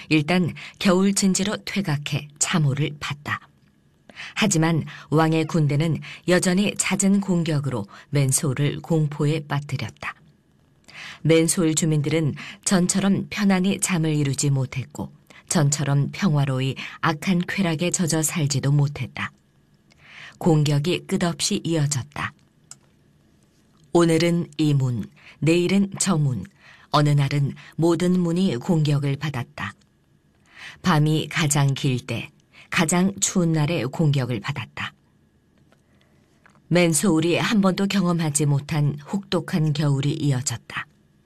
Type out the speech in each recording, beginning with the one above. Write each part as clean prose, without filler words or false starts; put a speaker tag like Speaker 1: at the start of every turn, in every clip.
Speaker 1: 일단 겨울 진지로 퇴각해 참호를 팠다. 하지만 왕의 군대는 여전히 잦은 공격으로 맨소울을 공포에 빠뜨렸다. 맨소울 주민들은 전처럼 편안히 잠을 이루지 못했고 전처럼 평화로이 악한 쾌락에 젖어 살지도 못했다. 공격이 끝없이 이어졌다. 오늘은 이 문, 내일은 저 문, 어느 날은 모든 문이 공격을 받았다. 밤이 가장 길 때, 가장 추운 날에 공격을 받았다. 맨소울이 한 번도 경험하지 못한 혹독한 겨울이 이어졌다.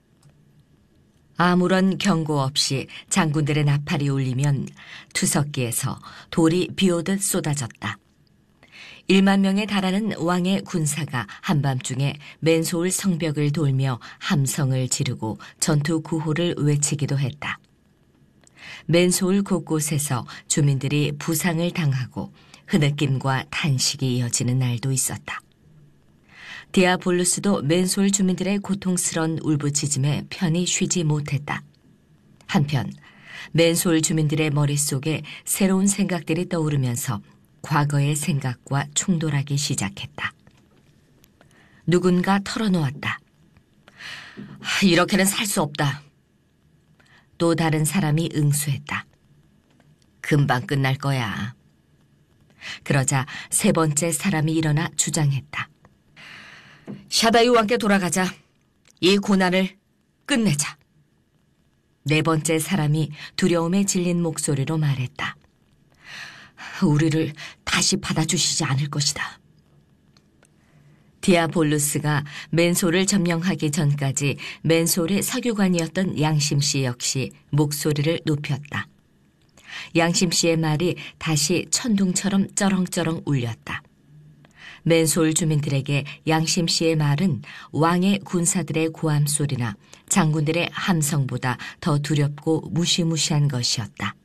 Speaker 1: 아무런 경고 없이 장군들의 나팔이 울리면 투석기에서 돌이 비오듯 쏟아졌다. 1만 명에 달하는 왕의 군사가 한밤중에 맨소울 성벽을 돌며 함성을 지르고 전투 구호를 외치기도 했다. 맨소울 곳곳에서 주민들이 부상을 당하고 흐느낌과 탄식이 이어지는 날도 있었다. 디아볼루스도 맨소울 주민들의 고통스러운 울부짖음에 편히 쉬지 못했다. 한편 맨소울 주민들의 머릿속에 새로운 생각들이 떠오르면서 과거의 생각과 충돌하기 시작했다. 누군가 털어놓았다. 이렇게는 살 수 없다. 또 다른 사람이 응수했다. 금방 끝날 거야. 그러자 세 번째 사람이 일어나 주장했다. 샤다유 왕께 돌아가자. 이 고난을 끝내자. 네 번째 사람이 두려움에 질린 목소리로 말했다. 우리를 다시 받아주시지 않을 것이다. 디아볼루스가 맨소울을 점령하기 전까지 맨소울의 서교관이었던 양심씨 역시 목소리를 높였다. 양심씨의 말이 다시 천둥처럼 쩌렁쩌렁 울렸다. 맨소울 주민들에게 양심씨의 말은 왕의 군사들의 고함소리나 장군들의 함성보다 더 두렵고 무시무시한 것이었다.